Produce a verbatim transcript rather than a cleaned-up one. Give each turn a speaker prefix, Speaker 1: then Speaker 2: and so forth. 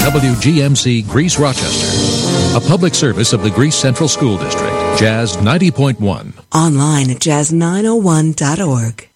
Speaker 1: W G M C Greece Rochester. A public service of the Greece Central School District. Jazz ninety point one.
Speaker 2: Online at jazz nine oh one dot org.